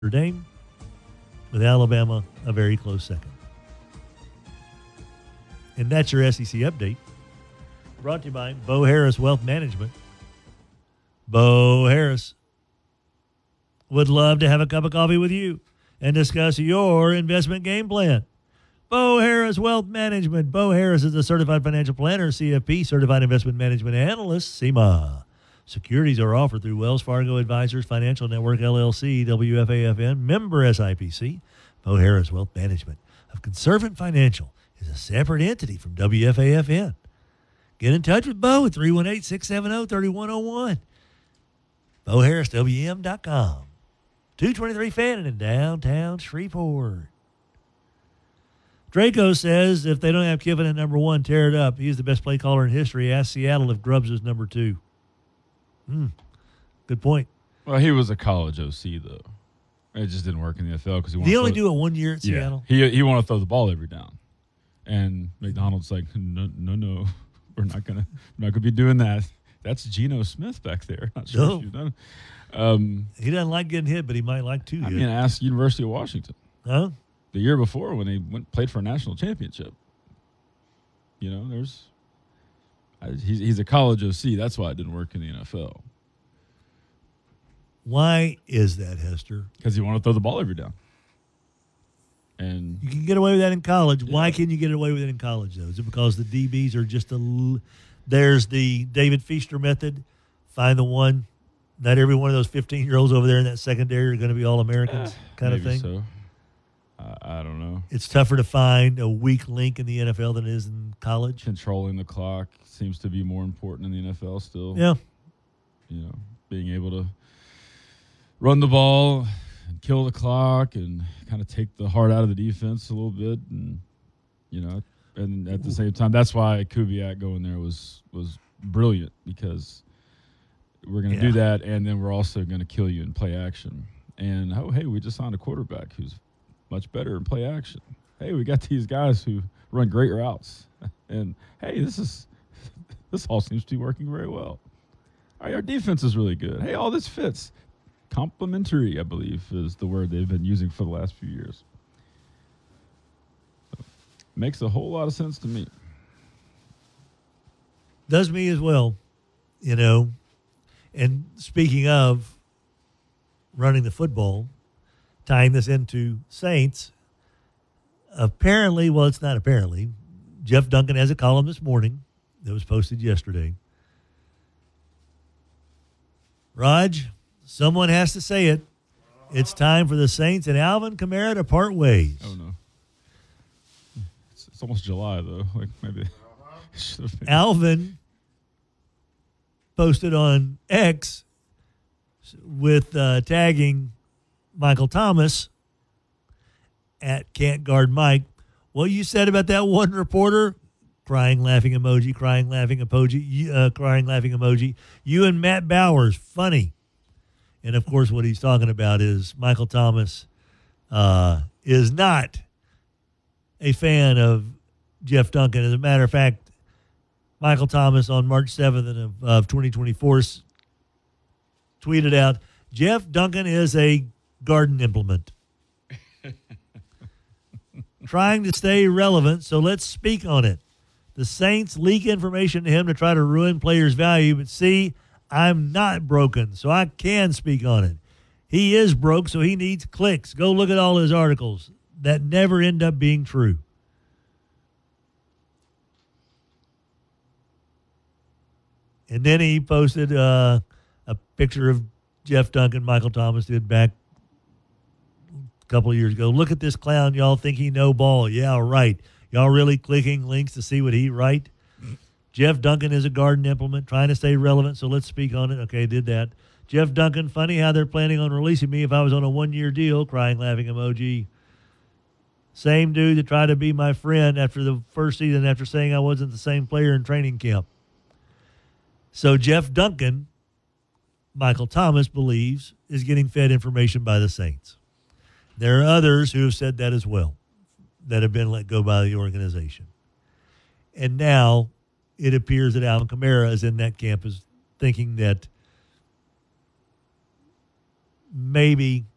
Dame, with Alabama a very close second. And that's your SEC update. Brought to you by Bo Harris Wealth Management. Bo Harris would love to have a cup of coffee with you and discuss your investment game plan. Bo Harris Wealth Management. Bo Harris is a certified financial planner, CFP, certified investment management analyst, CIMA. Securities are offered through Wells Fargo Advisors Financial Network, LLC, WFAFN, member SIPC. Bo Harris Wealth Management of Conservant Financial is a separate entity from WFAFN. Get in touch with Bo at 318-670-3101. BoHarrisWM.com. 223 Fannin in downtown Shreveport. Draco says if they don't have Kiffin at number 1, tear it up. He's the best play caller in history. Ask Seattle if Grubbs is number 2. Good point. Well, he was a college OC, though. It just didn't work in the NFL because Did he only do it 1 year at Seattle? He wanted to throw the ball every down. And McDonald's like, no. We're not gonna be doing that. That's Geno Smith back there. Not sure if you've done it. He doesn't like getting hit, but he might like to. I mean, ask University of Washington. Huh? The year before when he played for a national championship. You know, he's a college OC. That's why it didn't work in the NFL. Why is that, Hester? Because he wanted to throw the ball every down. And you can get away with that in college. Yeah. Why can you get away with it in college, though? Is it because the DBs are just there's the David Feaster method, find the one. Not every one of those 15-year-olds over there in that secondary are going to be All-Americans kind of thing? So. I don't know. It's tougher to find a weak link in the NFL than it is in college. Controlling the clock seems to be more important in the NFL still. Yeah. You know, being able to run the ball and kill the clock and kind of take the heart out of the defense a little bit. And, you know, and at the same time, that's why Kubiak going there was brilliant because we're going to do that, and then we're also going to kill you in play action. And, we just signed a quarterback who's much better in play action. Hey, we got these guys who run great routes. And, hey, this all seems to be working very well. Our defense is really good. Hey, all this fits. Complementary, I believe, is the word they've been using for the last few years. So, makes a whole lot of sense to me. Does me as well, you know. And speaking of running the football, tying this into Saints, apparently, well, it's not apparently, Jeff Duncan has a column this morning that was posted yesterday. Raj, someone has to say it. It's time for the Saints and Alvin Kamara to part ways. Oh, no. It's almost July, though. Like maybe Alvin posted on X with tagging Michael Thomas at Can't Guard Mike. What you said about that one reporter, crying, laughing emoji, crying, laughing emoji, crying, laughing emoji. You and Matt Bowers, funny. And, of course, what he's talking about is Michael Thomas is not a fan of Jeff Duncan. As a matter of fact, Michael Thomas on March 7th of 2024 tweeted out, Jeff Duncan is a garden implement. Trying to stay relevant, so let's speak on it. The Saints leak information to him to try to ruin players' value, but see, I'm not broken, so I can speak on it. He is broke, so he needs clicks. Go look at all his articles that never end up being true. And then he posted a picture of Jeff Duncan, Michael Thomas did back a couple of years ago. Look at this clown. Y'all think he know ball. Yeah, right. Y'all really clicking links to see what he write? Jeff Duncan is a garden implement, trying to stay relevant, so let's speak on it. Okay, did that. Jeff Duncan, funny how they're planning on releasing me if I was on a one-year deal, crying, laughing emoji. Same dude that tried to be my friend after the first season after saying I wasn't the same player in training camp. So Jeff Duncan, Michael Thomas believes, is getting fed information by the Saints. There are others who have said that as well, that have been let go by the organization. And now it appears that Alvin Kamara is in that camp, is thinking that maybe